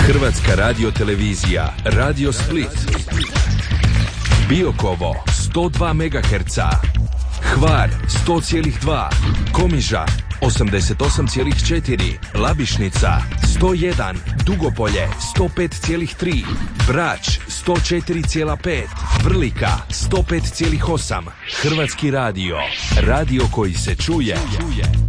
Hrvatska radiotelevizija, Radio Split, Biokovo 102 MHz, Hvar 100,2, Komiža 88,4, Labišnica 101, Dugopolje 105,3, Brač 104,5, Vrlika 105,8. Hrvatski radio, radio koji se čuje.